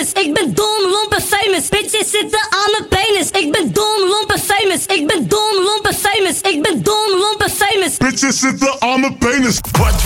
famous. Ik ben dom, lomp en famous. Bitches zitten aan mijn penis. Ik ben dom, lomp en famous. Ik ben dom, lomp en famous. Ik ben dom, lomp en famous. Bitches zitten aan mijn penis. Wat?